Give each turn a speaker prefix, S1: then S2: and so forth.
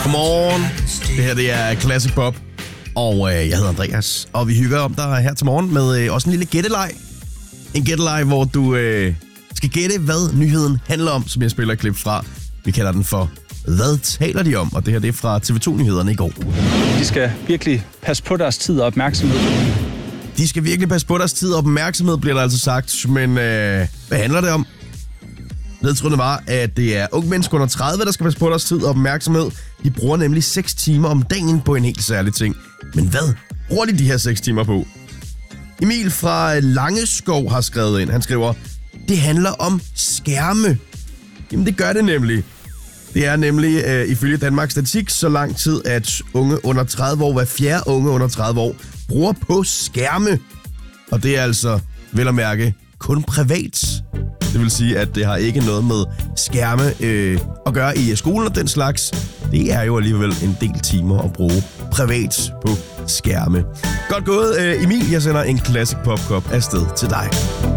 S1: Godmorgen. Det her det er Classic Pop, og jeg hedder Andreas, og vi hygger om dig her til morgen med også en lille gætteleg. En gætteleg, hvor du skal gætte, hvad nyheden handler om, som jeg spiller et klip fra. Vi kalder den for Hvad taler de om? Og det her det er fra TV2-nyhederne i går.
S2: De skal virkelig passe på deres tid og opmærksomhed.
S1: De skal virkelig passe på deres tid og opmærksomhed, bliver der altså sagt. Men hvad handler det om? Ledtråden var, at det er unge mennesker under 30, der skal passe på deres tid og opmærksomhed. De bruger nemlig 6 timer om dagen på en helt særlig ting. Men hvad bruger de her 6 timer på? Emil fra Langeskov har skrevet ind. Han skriver, det handler om skærme. Jamen det gør det nemlig. Det er nemlig ifølge Danmarks Statistik så lang tid, at unge under 30 år, hver fjerde unge under 30 år, bruger på skærme. Og det er altså, vel at mærke, kun privat. Det vil sige, at det har ikke noget med skærme at gøre i skolen og den slags. Det er jo alligevel en del timer at bruge privat på skærme. Godt gået, Emil. Jeg sender en Classic Pop Cup afsted til dig.